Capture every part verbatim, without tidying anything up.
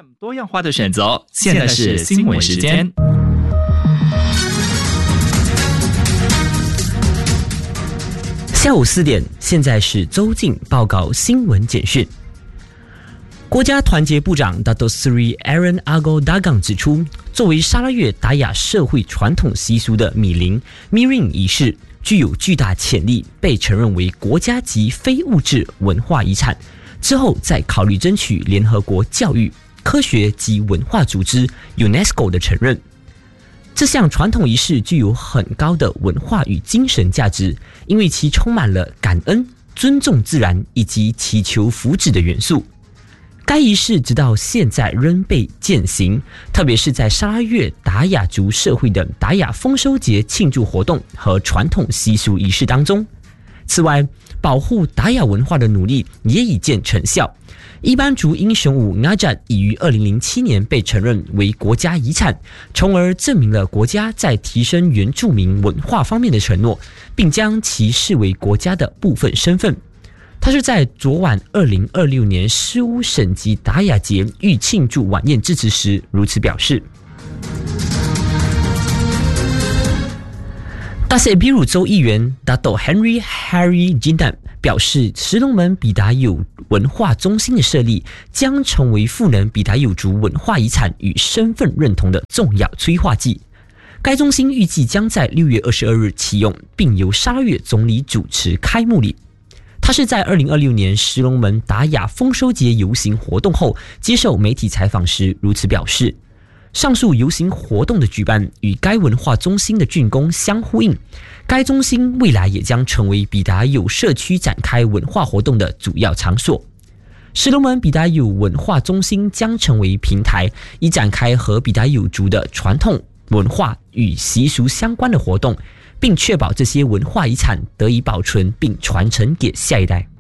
M 多样化的选择，现在是新闻时间。 下午四点，现在是周进报告新闻简讯。国家团结部长 Datuk Seri Aaron Argo Dagang 指出，作为沙拉越达雅社会传统习俗的米林 Miring 仪式，具有巨大潜力，被承认为国家级非物质文化遗产。之后再考虑争取联合国教育、科学及文化组织 UNESCO 的承认。这项传统仪式具有很高的文化与精神价值，因为其充满了感恩、尊重自然以及祈求福祉的元素。该仪式直到现在仍被践行，特别是在沙拉越达雅族社会的达雅丰收节庆祝活动和传统习俗仪式当中。此外，保护达雅文化的努力也已见成效。伊班族英雄舞 Ngajat 已于二零零七年被承认为国家遗产，从而证明了国家在提升原住民文化方面的承诺，并将其视为国家的部分身份。他是在昨晚二零二六年诗巫省级达雅节预庆祝晚宴致辞时如此表示。大塞比鲁州议员 Dato Henry Harry Jindan 表示，石龙门比达有文化中心的设立将成为赋能比达有族文化遗产与身份认同的重要催化剂。该中心预计将在六月二十二日启用，并由沙拉越总理主持开幕礼。他是在二零二六年石龙门达雅丰收节游行活动后接受媒体采访时如此表示。上述游行活动的举办与该文化中心的竣工相呼应，该中心未来也将成为比达有社区展开文化活动的主要场所。石龙门比达有文化中心将成为平台，以展开和比达有族的传统文化与习俗相关的活动，并确保这些文化遗产得以保存并传承给下一代。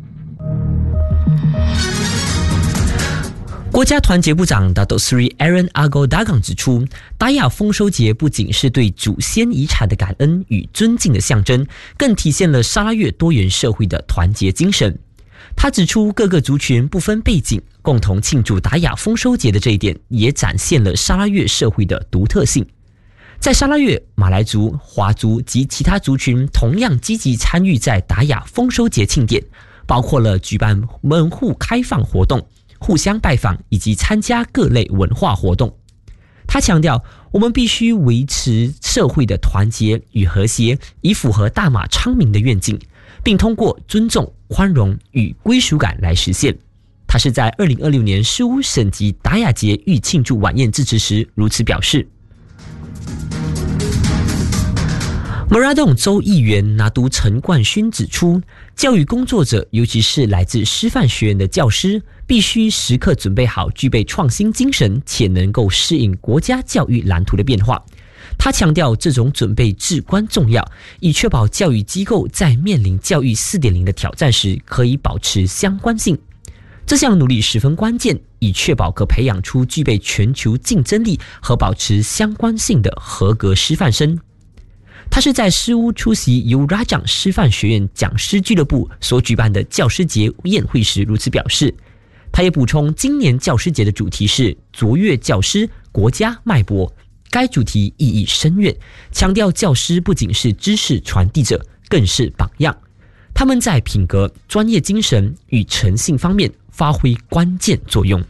国家团结部长 Datuk Seri Aaron Argo Dagang 指出，达雅丰收节不仅是对祖先遗产的感恩与尊敬的象征，更体现了沙拉越多元社会的团结精神。他指出，各个族群不分背景，共同庆祝达雅丰收节的这一点，也展现了沙拉越社会的独特性。在沙拉越、马来族、华族及其他族群同样积极参与在达雅丰收节庆典，包括了举办门户开放活动、互相拜访以及参加各类文化活动。他强调，我们必须维持社会的团结与和谐，以符合大马昌明的愿景，并通过尊重、宽容与归属感来实现。他是在二零二六年诗巫省级达雅节预庆祝晚宴致辞时如此表示。莫拉洞州议员拿督陈冠勋指出，教育工作者，尤其是来自师范学院的教师，必须时刻准备好具备创新精神且能够适应国家教育蓝图的变化。他强调，这种准备至关重要，以确保教育机构在面临教育 四点零 的挑战时可以保持相关性。这项努力十分关键，以确保可培养出具备全球竞争力和保持相关性的合格师范生。他是在诗巫出席由拉长师范学院讲师俱乐部所举办的教师节宴会时如此表示。他也补充，今年教师节的主题是卓越教师，国家脉搏。该主题意义深远，强调教师不仅是知识传递者，更是榜样。他们在品格、专业精神与诚信方面发挥关键作用。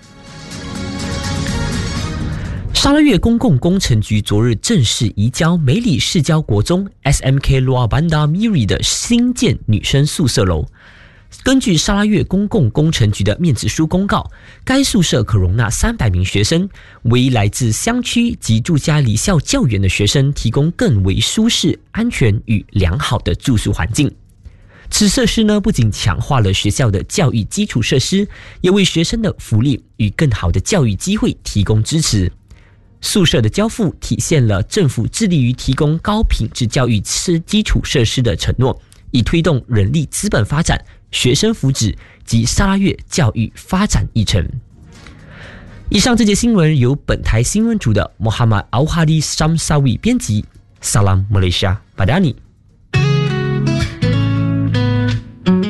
沙拉越公共工程局昨日正式移交梅里市郊国中 S M K Luar Bandar Miri 的新建女生宿舍楼。根据沙拉越公共工程局的面子书公告，该宿舍可容纳三百名学生，为来自乡区及住家离校较远的学生提供更为舒适、安全与良好的住宿环境。此设施呢，不仅强化了学校的教育基础设施，也为学生的福利与更好的教育机会提供支持。宿舍的交付体现了政府致力于提供高品质教育基础设施的承诺，以推动人力资本发展、学生福祉及沙拉越教育发展议程。以上这节新闻由本台新闻组的 Muhammad Auhadi Shamsawi 编辑。Salam Malaysia, Padani。